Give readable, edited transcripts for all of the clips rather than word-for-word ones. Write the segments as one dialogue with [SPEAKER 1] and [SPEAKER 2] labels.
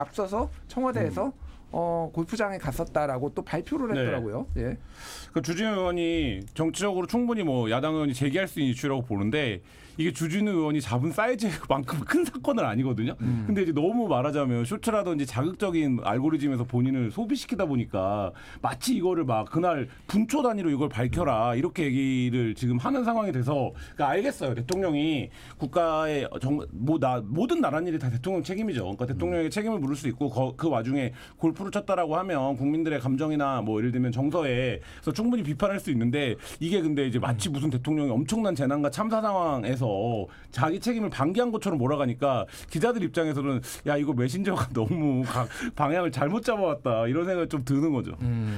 [SPEAKER 1] 앞서서 청와대에서 골프장에 갔었다라고 또 발표를 했더라고요.
[SPEAKER 2] 네.
[SPEAKER 1] 예.
[SPEAKER 2] 그 주진우 의원이 정치적으로 충분히 뭐 야당 의원이 제기할 수 있는 이슈라고 보는데 이게 주진우 의원이 잡은 사이즈만큼 큰 사건은 아니거든요. 근데 이제 너무 말하자면 쇼츠라든지 자극적인 알고리즘에서 본인을 소비시키다 보니까 마치 이거를 막 그날 분초 단위로 이걸 밝혀라 이렇게 얘기를 지금 하는 상황이 돼서 그러니까 알겠어요. 대통령이 국가의 모든 나라 일이 다 대통령 책임이죠. 그러니까 대통령에게 책임을 물을 수 있고 그 와중에 골프를 쳤다라고 하면 국민들의 감정이나 뭐 예를 들면 정서에서 충분히 비판할 수 있는데 이게 근데 이제 마치 무슨 대통령이 엄청난 재난과 참사 상황에서 자기 책임을 방기한 것처럼 몰아가니까 기자들 입장에서는 야 이거 메신저가 너무 방향을 잘못 잡아왔다 이런 생각이 좀 드는 거죠.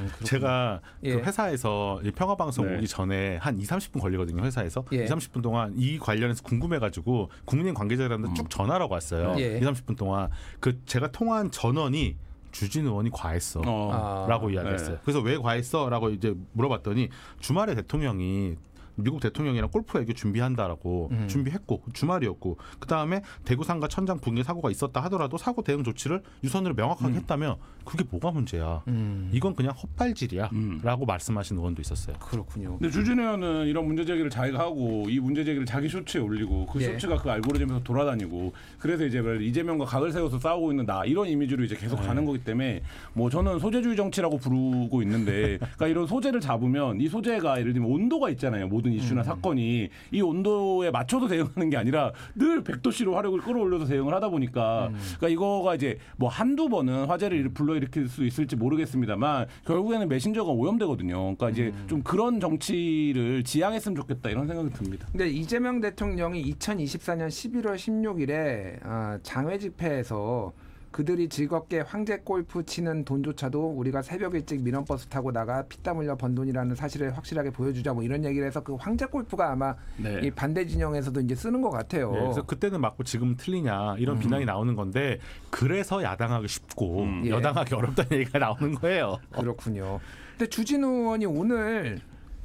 [SPEAKER 3] 제가
[SPEAKER 1] 예.
[SPEAKER 3] 그 회사에서 평화방송
[SPEAKER 2] 네.
[SPEAKER 3] 오기 전에 한 2-30분 걸리거든요. 회사에서.
[SPEAKER 1] 예.
[SPEAKER 3] 2-30분 동안 이 관련해서 궁금해가지고 국민의힘 관계자들한테 쭉 전화라고 왔어요.
[SPEAKER 1] 예.
[SPEAKER 3] 2-30분 동안. 제가 통화한 전원이 주진우 의원이 과했어 라고 이야기했어요.
[SPEAKER 2] 네.
[SPEAKER 3] 그래서 왜 과했어? 라고 이제 물어봤더니 주말에 대통령이 미국 대통령이랑 골프 외교 준비한다라고 준비했고 주말이었고 그다음에 대구 상가 천장 붕괴 사고가 있었다 하더라도 사고 대응 조치를 유선으로 명확하게 했다면 그게 뭐가 문제야. 이건 그냥 헛발질이야 라고 말씀하신 의원도 있었어요.
[SPEAKER 1] 그렇군요.
[SPEAKER 2] 근데 주진우 의원은 이런 문제 제기를 자기가 하고 이 문제 제기를 자기 쇼츠에 올리고 그
[SPEAKER 1] 예.
[SPEAKER 2] 쇼츠가 그 알고리즘에서 돌아다니고 그래서 이제 이재명과 각을 세워서 싸우고 있는 나 이런 이미지로 이제 계속 가는 거기 때문에 뭐 저는 소재주의 정치라고 부르고 있는데 그러니까 이런 소재를 잡으면 이 소재가 예를 들면 온도가 있잖아요. 모든 이슈나 사건이 이 온도에 맞춰서 대응하는 게 아니라 늘 100도씨로 화력을 끌어올려서 대응을 하다 보니까 그러니까 이거가 이제 뭐 한두 번은 화제를 불러일으킬 수 있을지 모르겠습니다만 결국에는 메신저가 오염되거든요. 그러니까 이제 좀 그런 정치를 지향했으면 좋겠다 이런 생각이 듭니다.
[SPEAKER 1] 근데 이재명 대통령이 2024년 11월 16일에 장외 집회에서 그들이 즐겁게 황제 골프 치는 돈조차도 우리가 새벽 일찍 민원버스 타고 나가 피땀 흘려 번 돈이라는 사실을 확실하게 보여주자 뭐 이런 얘기를 해서 그 황제 골프가 아마
[SPEAKER 2] 네.
[SPEAKER 1] 이 반대 진영에서도 이제 쓰는 것 같아요.
[SPEAKER 3] 네, 그래서 그때는 맞고 지금은 틀리냐 이런 비난이 나오는 건데 그래서 야당하기 쉽고
[SPEAKER 1] 예.
[SPEAKER 3] 여당하기 어렵다는 얘기가 나오는 거예요.
[SPEAKER 1] 그렇군요. 근데 주진우 의원이 오늘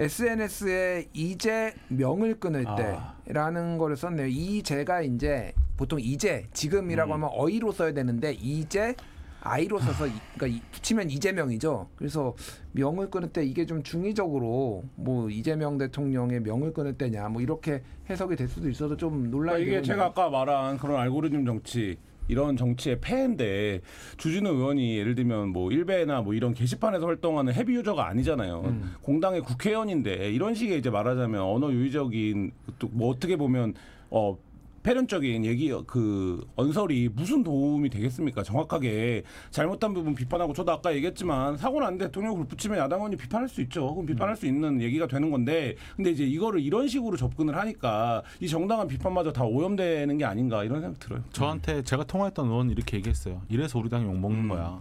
[SPEAKER 1] SNS에 이재명을 끊을 때라는 거를 썼네요. 이재가 이제 보통 이제 지금이라고 하면 어이로 써야 되는데 이제 아이로 써서 그러니까 붙이면 이재명이죠. 그래서 명을 끊을 때 이게 좀 중의적으로 뭐 이재명 대통령의 명을 끊을 때냐 뭐 이렇게 해석이 될 수도 있어서 좀 논란이
[SPEAKER 2] 그러니까 이게 제가 아까 말한 그런 알고리즘 정치 이런 정치의 폐해인데 주진우 의원이 예를 들면 뭐 일베나 뭐 이런 게시판에서 활동하는 헤비 유저가 아니잖아요. 공당의 국회의원인데 이런 식의 이제 말하자면 언어 유희적인 또 뭐 어떻게 보면 패륜적인 얘기 그 언설이 무슨 도움이 되겠습니까? 정확하게 잘못한 부분 비판하고 저도 아까 얘기했지만 사고 났는데 대통령을 붙이면 야당 의원이 비판할 수 있죠. 그럼 비판할 수 있는 얘기가 되는 건데 근데 이제 이거를 이런 식으로 접근을 하니까 이 정당한 비판마저 다 오염되는 게 아닌가 이런 생각 들어요.
[SPEAKER 3] 저한테 제가 통화했던 의원 이렇게 얘기했어요. 이래서 우리 당이 욕먹는 거야.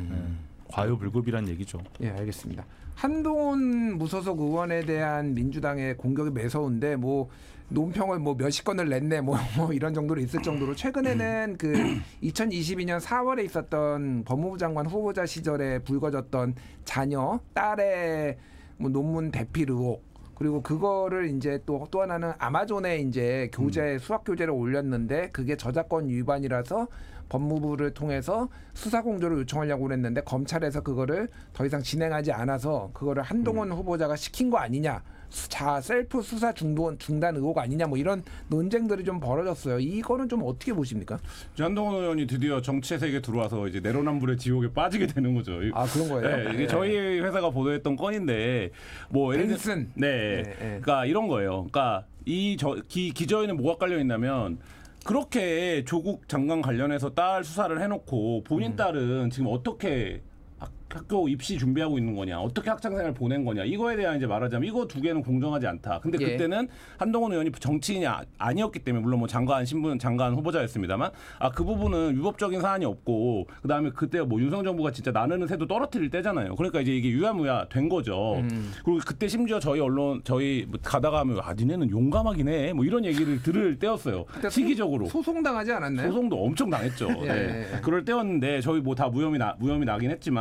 [SPEAKER 3] 과유불급이란 얘기죠.
[SPEAKER 1] 예, 알겠습니다. 한동훈 무소속 의원에 대한 민주당의 공격이 매서운데 뭐 논평을 뭐 몇십 건을 냈네 뭐 이런 정도로 있을 정도로 최근에는 그 2022년 4월에 있었던 법무부 장관 후보자 시절에 불거졌던 자녀 딸의 뭐 논문 대필 의혹 그리고 그거를 이제 또 하나는 아마존에 이제 수학 교재를 올렸는데 그게 저작권 위반이라서 법무부를 통해서 수사 공조를 요청하려고 그랬는데 검찰에서 그거를 더 이상 진행하지 않아서 그거를 한동훈 후보자가 시킨 거 아니냐. 셀프 수사 중단 의혹 아니냐 뭐 이런 논쟁들이 좀 벌어졌어요. 이거는 좀 어떻게 보십니까?
[SPEAKER 2] 한동훈 의원이 드디어 정치의 세계에 들어와서 이제 내로남불의 지옥에 빠지게 되는 거죠.
[SPEAKER 1] 아 그런 거예요?
[SPEAKER 2] 네, 이게 저희 회사가 보도했던 건인데 뭐
[SPEAKER 1] 벤슨.
[SPEAKER 2] 네, 그러니까 이런 거예요. 그러니까 이 기저에는 뭐가 깔려 있냐면. 그렇게 조국 장관 관련해서 딸 수사를 해놓고 본인 딸은 지금 어떻게 학교 입시 준비하고 있는 거냐, 어떻게 학창생활 보낸 거냐, 이거에 대한 이제 말하자면 이거 두 개는 공정하지 않다. 근데
[SPEAKER 1] 예.
[SPEAKER 2] 그때는 한동훈 의원이 정치인이 아니었기 때문에 물론 뭐 장관 후보자였습니다만 그 부분은 위법적인 사안이 없고 그다음에 그때 뭐 윤석 정부가 진짜 나누는 새도 떨어뜨릴 때잖아요. 그러니까 이제 이게 유야무야 된 거죠. 그리고 그때 심지어 저희 언론 뭐 가다가 하면 니네는 용감하긴 해. 뭐 이런 얘기를 들을 때였어요. 시기적으로.
[SPEAKER 1] 소송당하지 않았나요?
[SPEAKER 2] 소송도 엄청 당했죠.
[SPEAKER 1] 예.
[SPEAKER 2] 네. 그럴 때였는데 저희 뭐 다 무혐의 나긴 했지만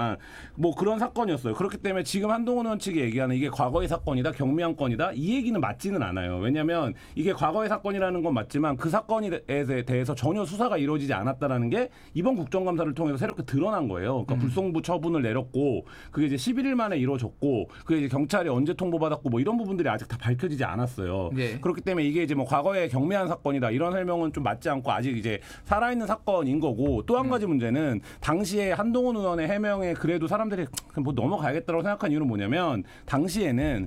[SPEAKER 2] 뭐 그런 사건이었어요. 그렇기 때문에 지금 한동훈 의원 측이 얘기하는 이게 과거의 사건이다, 경미한 건이다 이 얘기는 맞지는 않아요. 왜냐하면 이게 과거의 사건이라는 건 맞지만 그 사건에 대해서 전혀 수사가 이루어지지 않았다라는 게 이번 국정감사를 통해서 새롭게 드러난 거예요. 그러니까 불송부 처분을 내렸고 그게 이제 11일 만에 이루어졌고 그게 이제 경찰이 언제 통보받았고 뭐 이런 부분들이 아직 다 밝혀지지 않았어요.
[SPEAKER 1] 네.
[SPEAKER 2] 그렇기 때문에 이게 이제 뭐 과거의 경미한 사건이다 이런 설명은 좀 맞지 않고 아직 이제 살아있는 사건인 거고 또 한 가지 문제는 당시에 한동훈 의원의 해명에 그래도 사람들이 뭐 넘어가야겠다고 생각한 이유는 뭐냐면 당시에는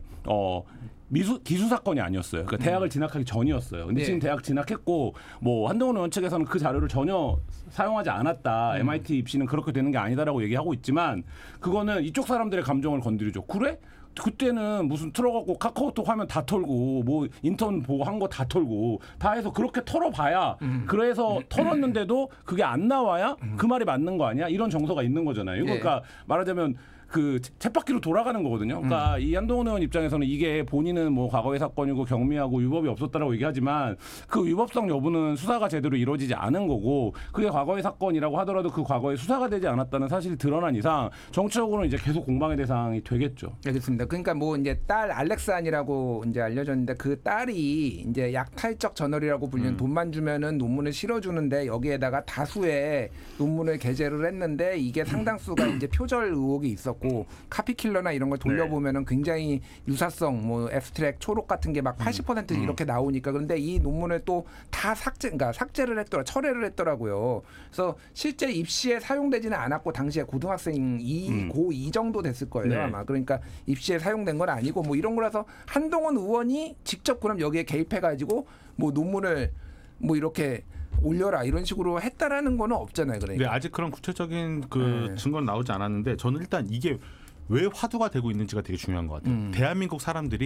[SPEAKER 2] 기수 사건이 아니었어요. 그러니까 대학을 진학하기 전이었어요. 근데
[SPEAKER 1] 네.
[SPEAKER 2] 지금 대학 진학했고 뭐 한동훈 의원 측에서는 그 자료를 전혀 사용하지 않았다. MIT 입시는 그렇게 되는 게 아니다라고 얘기하고 있지만 그거는 이쪽 사람들의 감정을 건드리죠. 그래? 그때는 무슨 틀어갖고 카카오톡 화면 다 털고 뭐 인턴 보고 한 거 다 털고 다 해서 그렇게 털어봐야 그래서 털었는데도 그게 안 나와야 그 말이 맞는 거 아니야? 이런 정서가 있는 거잖아요.
[SPEAKER 1] 예.
[SPEAKER 2] 그러니까 말하자면 그 쳇바퀴로 돌아가는 거거든요. 그러니까 이 한동훈 의원 입장에서는 이게 본인은 뭐 과거의 사건이고 경미하고 위법이 없었다라고 얘기하지만 그 위법성 여부는 수사가 제대로 이루어지지 않은 거고 그게 과거의 사건이라고 하더라도 그 과거에 수사가 되지 않았다는 사실이 드러난 이상 정치적으로는 이제 계속 공방의 대상이 되겠죠.
[SPEAKER 1] 알겠습니다. 그러니까 뭐 이제 딸 알렉산이라고 이제 알려졌는데 그 딸이 이제 약탈적 저널이라고 불리는 돈만 주면은 논문을 실어주는데 여기에다가 다수의 논문을 게재를 했는데 이게 상당수가 이제 표절 의혹이 있었고 카피킬러나 이런 걸 돌려보면은 굉장히 유사성 뭐 앱스트랙 초록 같은 게 막 80% 이렇게 나오니까 그런데 이 논문을 또 다 그러니까 삭제를 했더라 철회를 했더라고요. 그래서 실제 입시에 사용되지는 않았고 당시에 고등학생 고2 정도 됐을 거예요
[SPEAKER 2] 네.
[SPEAKER 1] 아마. 그러니까 입시에 사용된 건 아니고 뭐 이런 거라서 한동훈 의원이 직접 그럼 여기에 개입해가지고 뭐 논문을 뭐 이렇게 올려라 이런 식으로 했다라는 거는 없잖아요.
[SPEAKER 3] 네,
[SPEAKER 1] 그러니까.
[SPEAKER 3] 아직 그런 구체적인 그 증거는 나오지 않았는데 저는 일단 이게 왜 화두가 되고 있는지가 되게 중요한 것 같아요. 대한민국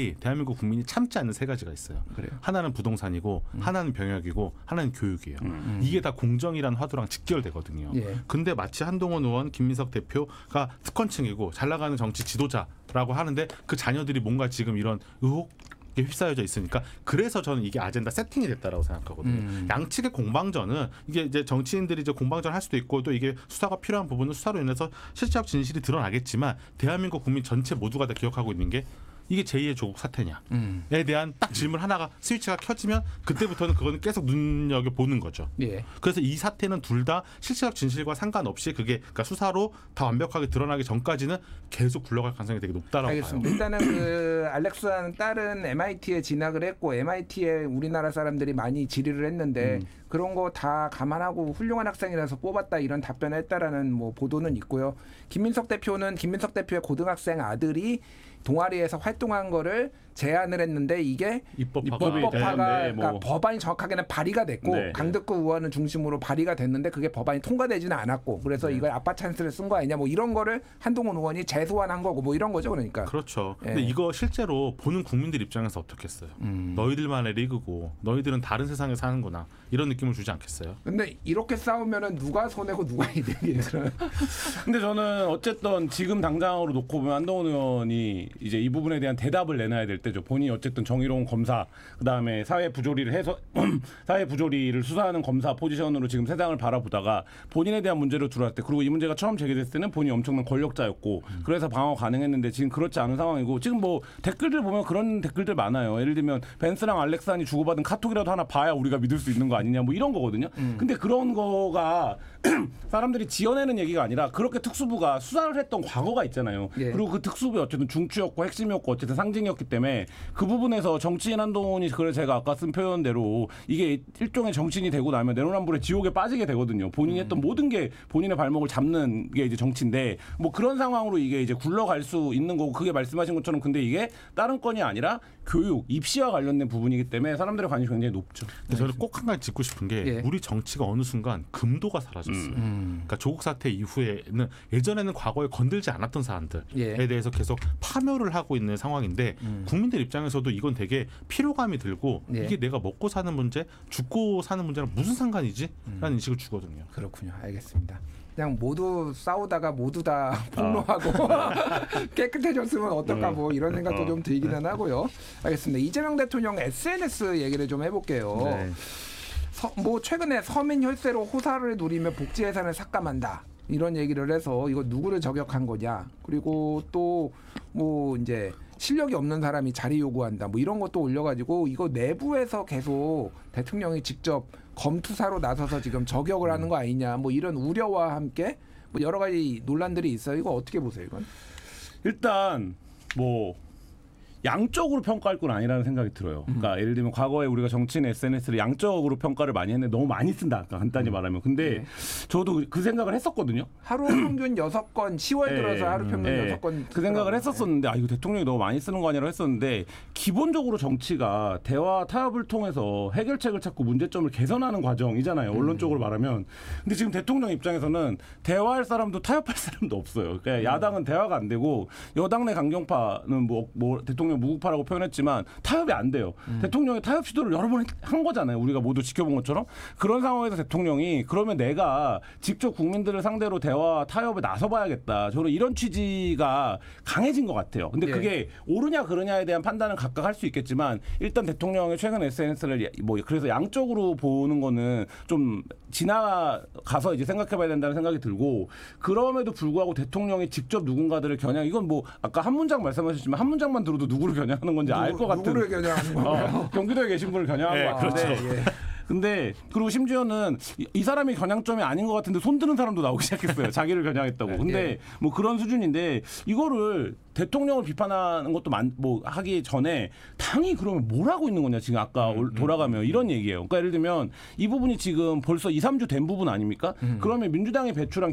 [SPEAKER 3] 국민이 참지 않는 세 가지가 있어요.
[SPEAKER 1] 그래요.
[SPEAKER 3] 하나는 부동산이고 하나는 병역이고 하나는 교육이에요. 이게 다 공정이란 화두랑 직결되거든요.
[SPEAKER 1] 예.
[SPEAKER 3] 근데 마치 한동훈 의원, 김민석 대표가 특권층이고 잘 나가는 정치 지도자라고 하는데 그 자녀들이 뭔가 지금 이런 의혹 휩싸여져 있으니까 그래서 저는 이게 아젠다 세팅이 됐다라고 생각하거든요. 양측의 공방전은 이게 이제 정치인들이 이제 공방전 할 수도 있고 또 이게 수사가 필요한 부분은 수사로 인해서 실체적 진실이 드러나겠지만 대한민국 국민 전체 모두가 다 기억하고 있는 게 이게 제2의 조국 사태냐에 대한 딱 질문 하나가 스위치가 켜지면 그때부터는 그거는 계속 눈여겨보는 거죠.
[SPEAKER 1] 예.
[SPEAKER 3] 그래서 이 사태는 둘 다 실체적 진실과 상관없이 그게 그러니까 수사로 다 완벽하게 드러나기 전까지는 계속 굴러갈 가능성이 되게 높다라고
[SPEAKER 1] 알겠습니다.
[SPEAKER 3] 봐요.
[SPEAKER 1] 일단은 그 알렉스라는 딸은 MIT에 진학을 했고 MIT에 우리나라 사람들이 많이 질의를 했는데 그런 거 다 감안하고 훌륭한 학생이라서 뽑았다 이런 답변을 했다라는 뭐 보도는 있고요. 김민석 대표의 고등학생 아들이 동아리에서 활동한 거를 제안을 했는데 이게 입법화가
[SPEAKER 2] 되는데 뭐.
[SPEAKER 1] 그러니까 법안이 정확하게는 발의가 됐고
[SPEAKER 2] 네.
[SPEAKER 1] 강덕구 의원을 중심으로 발의가 됐는데 그게 법안이 통과되지는 않았고 그래서 이걸 아빠 찬스를 쓴 거 아니냐 뭐 이런 거를 한동훈 의원이 재소환한 거고 뭐 이런 거죠 그러니까.
[SPEAKER 3] 그렇죠.
[SPEAKER 1] 예.
[SPEAKER 3] 근데 이거 실제로 보는 국민들 입장에서 어떻겠어요? 너희들만의 리그고 너희들은 다른 세상에 사는구나 이런 느낌을 주지 않겠어요?
[SPEAKER 1] 근데 이렇게 싸우면은 누가 손해고 누가 이득이에요?
[SPEAKER 2] 근데 저는 어쨌든 지금 당장으로 놓고 보면 한동훈 의원이 이제 이 부분에 대한 대답을 내놔야 될 때죠. 본인이 어쨌든 정의로운 검사, 그다음에 사회 부조리를 해서 사회 부조리를 수사하는 검사 포지션으로 지금 세상을 바라보다가 본인에 대한 문제로 들어왔을 때 그리고 이 문제가 처음 제기됐을 때는 본인이 엄청난 권력자였고 그래서 방어 가능했는데 지금 그렇지 않은 상황이고 지금 뭐 댓글들 보면 그런 댓글들 많아요. 예를 들면 벤스랑 알렉산이 주고받은 카톡이라도 하나 봐야 우리가 믿을 수 있는 거 아니냐 뭐 이런 거거든요. 근데 그런 거가 사람들이 지어내는 얘기가 아니라 그렇게 특수부가 수사를 했던 과거가 있잖아요.
[SPEAKER 1] 예.
[SPEAKER 2] 그리고 그 특수부에 어쨌든 중추였고 핵심이었고 어쨌든 상징이었기 때문에 그 부분에서 정치인 한동훈이 그래 제가 아까 쓴 표현대로 이게 일종의 정치인이 되고 나면 내로남불의 지옥에 빠지게 되거든요. 본인이 했던 모든 게 본인의 발목을 잡는 게 이제 정치인데 뭐 그런 상황으로 이게 이제 굴러갈 수 있는 거고 그게 말씀하신 것처럼 근데 이게 다른 건이 아니라 교육, 입시와 관련된 부분이기 때문에 사람들의 관심이 굉장히 높죠.
[SPEAKER 3] 근데 저는 꼭 한 가지 짚고 싶은 게
[SPEAKER 1] 예.
[SPEAKER 3] 우리 정치가 어느 순간 금도가 사라졌어요. 그러니까 조국 사태 이후에는 예전에는 과거에 건들지 않았던 사안들에
[SPEAKER 1] 예.
[SPEAKER 3] 대해서 계속 파묘를 하고 있는 상황인데 국민들 입장에서도 이건 되게 피로감이 들고
[SPEAKER 1] 예.
[SPEAKER 3] 이게 내가 먹고 사는 문제, 죽고 사는 문제랑 무슨 상관이지? 라는 인식을 주거든요.
[SPEAKER 1] 그렇군요. 알겠습니다. 그냥 모두 싸우다가 모두 다 폭로하고 깨끗해졌으면 어떨까 뭐 이런 생각도 좀 들기는 하고요. 알겠습니다. 이재명 대통령 SNS 얘기를 좀 해볼게요.
[SPEAKER 3] 네.
[SPEAKER 1] 뭐 최근에 서민 혈세로 호사를 누리며 복지 예산을 삭감한다. 이런 얘기를 해서 이거 누구를 저격한 거냐. 그리고 또 뭐 이제 실력이 없는 사람이 자리 요구한다. 뭐 이런 것도 올려가지고 이거 내부에서 계속 대통령이 직접 검투사로 나서서 지금 저격을 하는 거 아니냐. 뭐 이런 우려와 함께 뭐 여러 가지 논란들이 있어요. 이거 어떻게 보세요, 이건?
[SPEAKER 2] 일단 뭐 양적으로 평가할 건 아니라는 생각이 들어요. 그러니까 예를 들면 과거에 우리가 정치인 SNS를 양적으로 평가를 많이 했는데 너무 많이 쓴다. 그러니까 간단히 말하면. 근데 저도 그 생각을 했었거든요.
[SPEAKER 1] 하루 평균 6건 10월
[SPEAKER 2] 예,
[SPEAKER 1] 들어서 하루 평균
[SPEAKER 2] 예.
[SPEAKER 1] 6건
[SPEAKER 2] 그 생각을 했었었는데 이거 대통령이 너무 많이 쓰는 거 아니라고 했었는데 기본적으로 정치가 대화 타협을 통해서 해결책을 찾고 문제점을 개선하는 과정이잖아요. 언론적으로 말하면. 근데 지금 대통령 입장에서는 대화할 사람도 타협할 사람도 없어요. 그러니까 야당은 대화가 안 되고 여당 내 강경파는 뭐 대통령 무국파라고 표현했지만 타협이 안 돼요. 대통령이 타협 시도를 여러 번 한 거잖아요. 우리가 모두 지켜본 것처럼. 그런 상황에서 대통령이 그러면 내가 직접 국민들을 상대로 대화 타협에 나서봐야겠다. 저는 이런 취지가 강해진 것 같아요. 근데
[SPEAKER 1] 예.
[SPEAKER 2] 그게 옳으냐 그러냐에 대한 판단은 각각 할 수 있겠지만 일단 대통령의 최근 SNS를 뭐 그래서 양적으로 보는 거는 좀 지나가서 이제 생각해봐야 된다는 생각이 들고 그럼에도 불구하고 대통령이 직접 누군가들을 겨냥 이건 뭐 아까 한 문장 말씀하셨지만 한 문장만 들어도 누구를 겨냥하는 건지 알 것 같은
[SPEAKER 1] 누구를 겨냥하는 건가요?
[SPEAKER 2] 경기도에 계신 분을 겨냥한
[SPEAKER 3] 네,
[SPEAKER 2] 것 같은데
[SPEAKER 1] 예.
[SPEAKER 2] 근데 그리고 심지어는 이 사람이 겨냥점이 아닌 것 같은데 손드는 사람도 나오기 시작했어요. 자기를 겨냥했다고. 근데
[SPEAKER 1] 예.
[SPEAKER 2] 뭐 그런 수준인데 이거를 대통령을 비판하는 것도 뭐 하기 전에 당이 그러면 뭘 하고 있는 거냐 지금 아까 돌아가면 이런 얘기예요. 그러니까 예를 들면 이 부분이 지금 벌써 2, 3주 된 부분 아닙니까? 그러면 민주당이 배출한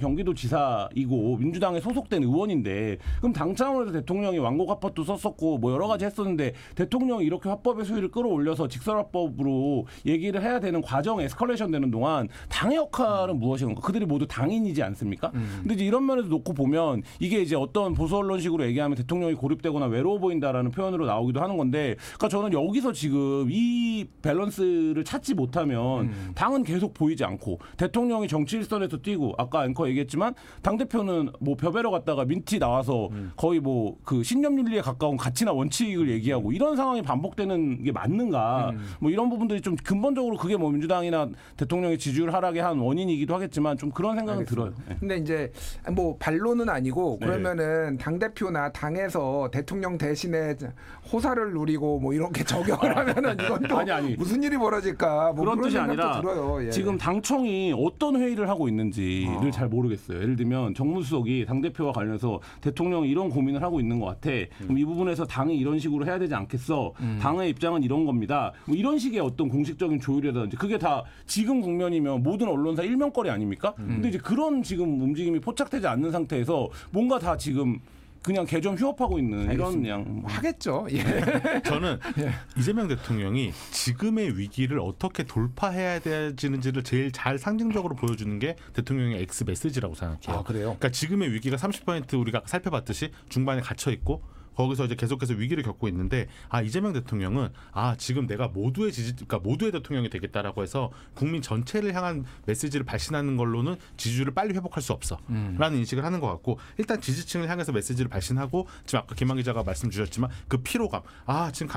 [SPEAKER 2] 경기도지사이고 민주당에 소속된 의원인데 그럼 당 차원에서 대통령이 완곡 화법도 썼었고 뭐 여러 가지 했었는데 대통령이 이렇게 화법의 수위를 끌어올려서 직설화법으로 얘기를 해야 되는 과정 에스컬레이션 되는 동안 당의 역할은 무엇인가? 그들이 모두 당인이지 않습니까? 근데 이제 이런 면에서 놓고 보면 이게 이제 어떤 보수 언론식으로 얘기하면 대통령이 고립되거나 외로워 보인다라는 표현으로 나오기도 하는 건데, 그러니까 저는 여기서 지금 이 밸런스를 찾지 못하면 당은 계속 보이지 않고 대통령이 정치 일선에서 뛰고 아까 앵커 얘기했지만 당 대표는 뭐 벼베러 갔다가 민티 나와서 거의 뭐 그 신념윤리에 가까운 가치나 원칙을 얘기하고 이런 상황이 반복되는 게 맞는가? 뭐 이런 부분들이 좀 근본적으로 그게 뭐 민주당이나 대통령의 지지율 하락의 한 원인이기도 하겠지만 좀 그런 생각은
[SPEAKER 1] 알겠습니다.
[SPEAKER 2] 들어요. 네.
[SPEAKER 1] 근데 이제 뭐 반론은 아니고
[SPEAKER 2] 네.
[SPEAKER 1] 그러면은 당 대표나 당에서 대통령 대신에 호사를 누리고 뭐 이렇게 저격을 하면은 이건 또
[SPEAKER 2] 아니.
[SPEAKER 1] 무슨 일이 벌어질까? 뭐
[SPEAKER 2] 그런 뜻이
[SPEAKER 1] 생각도
[SPEAKER 2] 아니라
[SPEAKER 1] 들어요. 예.
[SPEAKER 2] 지금 당청이 어떤 회의를 하고 있는지를 잘 모르겠어요. 예를 들면 정무수석이 당대표와 관련해서 대통령이 이런 고민을 하고 있는 것 같아. 그럼 이 부분에서 당이 이런 식으로 해야 되지 않겠어. 당의 입장은 이런 겁니다. 뭐 이런 식의 어떤 공식적인 조율이라든지 그게 다 지금 국면이면 모든 언론사 일명거리 아닙니까? 근데 이제 그런 지금 움직임이 포착되지 않는 상태에서 뭔가 다 지금 그냥 개점 휴업하고 있는 이런 그냥
[SPEAKER 1] 하겠죠. 예.
[SPEAKER 3] 저는 이재명 대통령이 지금의 위기를 어떻게 돌파해야 되는지를 제일 잘 상징적으로 보여주는 게 대통령의 X 메시지라고 생각해요.
[SPEAKER 1] 아, 그래요?
[SPEAKER 3] 그러니까 지금의 위기가 30% 우리가 살펴봤듯이 중반에 갇혀 있고 거기서 이제 계속해서 위기를 겪고 있는데 이재명 대통령은 지금 내가 모두의 그러니까 모두의 대통령이 되겠다라고 해서 국민 전체를 향한 메시지를 발신하는 걸로는 지지율을 빨리 회복할 수 없어라는 인식을 하는 것 같고 일단 지지층을 향해서 메시지를 발신하고 지금 아까 김한 기자가 말씀 주셨지만 그 피로감 지금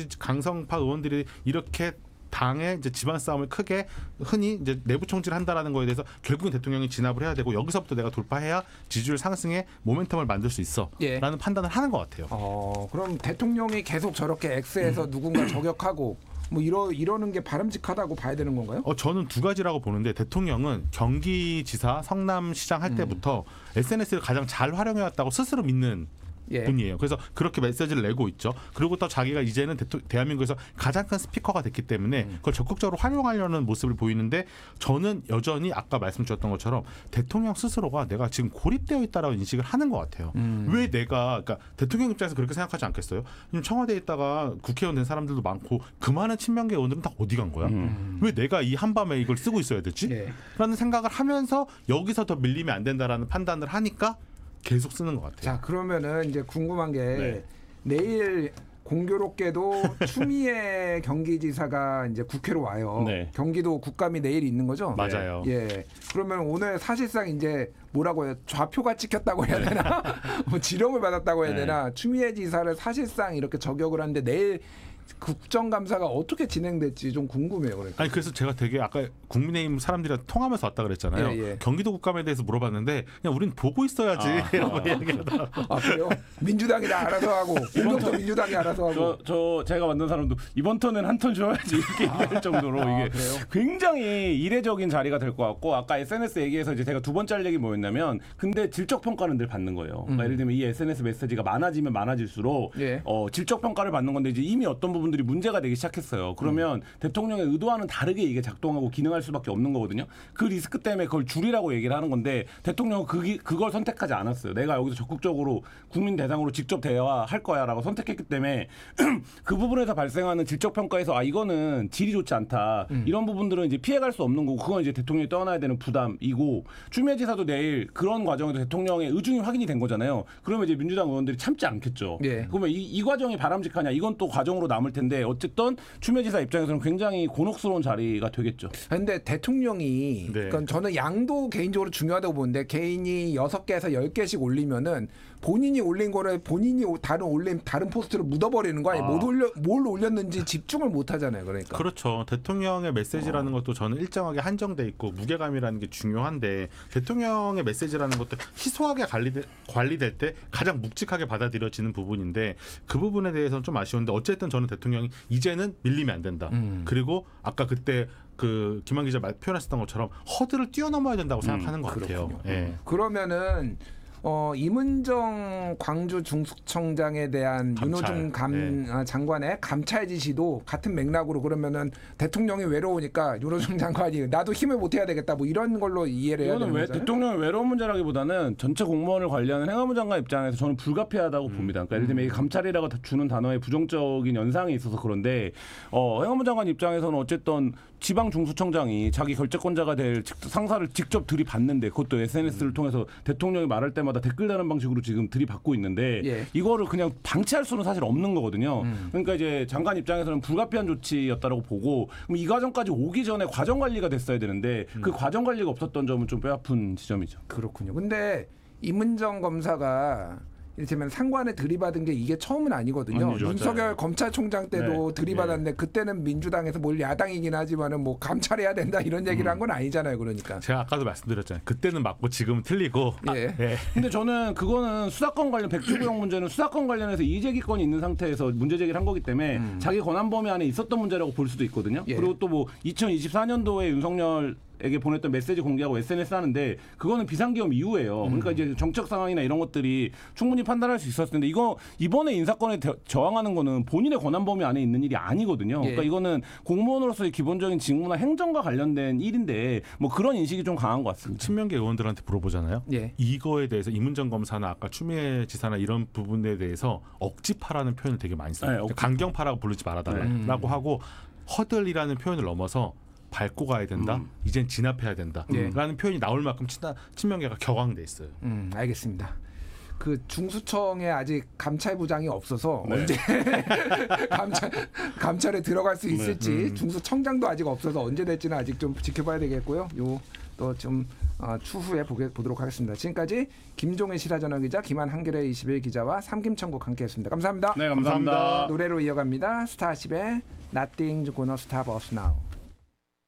[SPEAKER 3] 강성파 의원들이 이렇게 당의 이제 집안 싸움을 크게 흔히 이제 내부 총질한다라는 거에 대해서 결국은 대통령이 진압을 해야 되고 여기서부터 내가 돌파해야 지지율 상승에 모멘텀을 만들 수 있어라는 판단을 하는 것 같아요.
[SPEAKER 1] 그럼 대통령이 계속 저렇게 X에서 누군가 저격하고 뭐 이러는 게 바람직하다고 봐야 되는 건가요?
[SPEAKER 3] 저는 두 가지라고 보는데 대통령은 경기지사 성남시장 할 때부터 SNS를 가장 잘 활용해왔다고 스스로 믿는 분이에요. 그래서 그렇게 메시지를 내고 있죠. 그리고 또 자기가 이제는 대한민국에서 가장 큰 스피커가 됐기 때문에 그걸 적극적으로 활용하려는 모습을 보이는데 저는 여전히 아까 말씀 주셨던 것처럼 대통령 스스로가 내가 지금 고립되어 있다라고 인식을 하는 것 같아요. 왜 내가 그러니까 대통령 입장에서 그렇게 생각하지 않겠어요? 청와대에 있다가 국회의원 된 사람들도 많고 그 많은 친명계 의원들은 다 어디 간 거야? 왜 내가 이 한밤에 이걸 쓰고 있어야 되지? 라는 생각을 하면서 여기서 더 밀리면 안 된다라는 판단을 하니까 계속 쓰는 것 같아요.
[SPEAKER 1] 자, 그러면은 이제 궁금한 게 내일 공교롭게도 추미애 경기지사가 이제 국회로 와요.
[SPEAKER 2] 네.
[SPEAKER 1] 경기도 국감이 내일 있는 거죠?
[SPEAKER 3] 맞아요.
[SPEAKER 1] 예. 그러면 오늘 사실상 이제 뭐라고 해요? 좌표가 찍혔다고 해야 되나? 뭐 지령을 받았다고 해야 되나? 추미애 지사를 사실상 이렇게 저격을 하는데 내일 국정감사가 어떻게 진행될지 좀 궁금해요. 그러니까.
[SPEAKER 3] 아니 그래서 제가 되게 아까 국민의힘 사람들이랑 통하면서 왔다 그랬잖아요.
[SPEAKER 1] 예, 예.
[SPEAKER 3] 경기도 국감에 대해서 물어봤는데 그냥 우린 보고 있어야지 라고 이야기하더라고요.
[SPEAKER 1] 아 그래요? 민주당이 다 알아서 하고 공격도 민주당이 알아서 하고.
[SPEAKER 2] 제가 만난 사람도 이번 턴은 한 턴 줘야지 이렇게 얘기할 정도로 이게
[SPEAKER 1] 그래요?
[SPEAKER 2] 굉장히 이례적인 자리가 될 것 같고 아까 SNS 얘기에서 이제 제가 두 번째 할 얘기 뭐였냐면 근데 질적 평가는 늘 받는 거예요. 그러니까 예를 들면 이 SNS 메시지가 많아지면 많아질수록
[SPEAKER 1] 예.
[SPEAKER 2] 질적 평가를 받는 건데 이제 이미 어떤 부분들이 문제가 되기 시작했어요. 그러면 대통령의 의도와는 다르게 이게 작동하고 기능할 수밖에 없는 거거든요. 그 리스크 때문에 그걸 줄이라고 얘기를 하는 건데 대통령은 그걸 선택하지 않았어요. 내가 여기서 적극적으로 국민 대상으로 직접 대화할 거야라고 선택했기 때문에 그 부분에서 발생하는 질적 평가에서 아 이거는 질이 좋지 않다. 이런 부분들은 이제 피해갈 수 없는 거고 그건 이제 대통령이 떠나야 되는 부담이고 추미애 지사도 내일 그런 과정에서 대통령의 의중이 확인이 된 거잖아요. 그러면 이제 민주당 의원들이 참지 않겠죠.
[SPEAKER 1] 예.
[SPEAKER 2] 그러면 이 과정이 바람직하냐? 이건 또 과정으로 남을 텐데 어쨌든 추미애 지사 입장에서는 굉장히 곤혹스러운 자리가 되겠죠.
[SPEAKER 1] 근데 대통령이
[SPEAKER 3] 네.
[SPEAKER 1] 그건 저는 양도 개인적으로 중요하다고 보는데 개인이 6개에서 10개씩 올리면은 본인이 올린 거를 본인이 다른 포스트로 묻어버리는 거 아니에요? 뭘 올렸는지 집중을 못 하잖아요. 그러니까.
[SPEAKER 3] 그렇죠. 대통령의 메시지라는 것도 저는 일정하게 한정돼 있고 무게감이라는 게 중요한데 대통령의 메시지라는 것도 희소하게 관리될 때 가장 묵직하게 받아들여지는 부분인데 그 부분에 대해서는 좀 아쉬운데 어쨌든 저는 대통령이 이제는 밀리면 안 된다. 그리고 아까 그때 그 김한 기자 표현하셨던 것처럼 허들을 뛰어넘어야 된다고 생각하는 것 같아요. 예.
[SPEAKER 1] 그러면은 이문정 광주 중수청장에 대한
[SPEAKER 3] 감찰.
[SPEAKER 1] 윤호중 장관의 감찰 지시도 같은 맥락으로 그러면은 대통령이 외로우니까 윤호중 장관이 나도 힘을 못해야 되겠다 뭐 이런 걸로 이해를 해야 되는
[SPEAKER 2] 이거는
[SPEAKER 1] 거잖아요.
[SPEAKER 2] 대통령의 외로운 문제라기보다는 전체 공무원을 관리하는 행안부 장관 입장에서 저는 불가피하다고 봅니다. 그러니까 예를 들면 이 감찰이라고 주는 단어에 부정적인 연상이 있어서 그런데 행안부 장관 입장에서는 어쨌든 지방 중수청장이 자기 결재권자가 될 상사를 직접 들이받는데 그것도 SNS를 통해서 대통령이 말할 때마다 댓글 다는 방식으로 지금 들이받고 있는데
[SPEAKER 1] 예.
[SPEAKER 2] 이거를 그냥 방치할 수는 사실 없는 거거든요. 그러니까 이제 장관 입장에서는 불가피한 조치였다라고 보고 그럼 이 과정까지 오기 전에 과정 관리가 됐어야 되는데 그 과정 관리가 없었던 점은 좀 뼈아픈 지점이죠.
[SPEAKER 1] 그렇군요. 근데 이문정 검사가 이를테면 상관에 들이받은 게 이게 처음은 아니거든요.
[SPEAKER 2] 아니죠.
[SPEAKER 1] 윤석열
[SPEAKER 2] 맞아요.
[SPEAKER 1] 검찰총장 때도
[SPEAKER 2] 네.
[SPEAKER 1] 들이받았는데 그때는 민주당에서 뭘 야당이긴 하지만은 뭐 감찰해야 된다 이런 얘기를 한 건 아니잖아요. 그러니까.
[SPEAKER 3] 제가 아까도 말씀드렸잖아요. 그때는 맞고 지금은 틀리고.
[SPEAKER 1] 예.
[SPEAKER 3] 예.
[SPEAKER 2] 근데 저는 그거는 수사권 관련 백주구형 문제는 수사권 관련해서 이의제기권이 있는 상태에서 문제 제기를 한 거기 때문에 자기 권한 범위 안에 있었던 문제라고 볼 수도 있거든요.
[SPEAKER 1] 예.
[SPEAKER 2] 그리고 또 뭐 2024년도에 윤석열 에게 보냈던 메시지 공개하고 SNS 하는데 그거는 비상기업 이후예요. 그러니까 이제 정책 상황이나 이런 것들이 충분히 판단할 수 있었을 텐데 이거 이번에 인사권에 저항하는 거는 본인의 권한 범위 안에 있는 일이 아니거든요. 그러니까
[SPEAKER 1] 예.
[SPEAKER 2] 이거는 공무원으로서의 기본적인 직무나 행정과 관련된 일인데 뭐 그런 인식이 좀 강한 것 같습니다.
[SPEAKER 3] 친명계 의원들한테 물어보잖아요.
[SPEAKER 1] 예.
[SPEAKER 3] 이거에 대해서 이문정 검사나 아까 추미애 지사나 이런 부분에 대해서 억지파라는 표현을 되게 많이 써요.
[SPEAKER 2] 네, 억지파.
[SPEAKER 3] 강경파라고 부르지 말아달라고 하고 허들이라는 표현을 넘어서 밟고 가야 된다. 이젠 진압해야 된다.
[SPEAKER 1] 예.
[SPEAKER 3] 라는 표현이 나올 만큼 친명계가 격앙돼 있어요.
[SPEAKER 1] 알겠습니다. 그 중수청에 아직 감찰부장이 없어서
[SPEAKER 2] 네.
[SPEAKER 1] 언제 감찰에 들어갈 수 있을지 중수청장도 아직 없어서 언제 될지는 아직 좀 지켜봐야 되겠고요. 요 또 좀 추후에 보도록 하겠습니다. 지금까지 김종인 시사저널 기자 김한 한겨레 21 기자와 삼김천국 함께했습니다. 감사합니다.
[SPEAKER 2] 네, 감사합니다.
[SPEAKER 1] 노래로 이어갑니다. 스타쉽의 Nothing's Gonna Stop Us Now.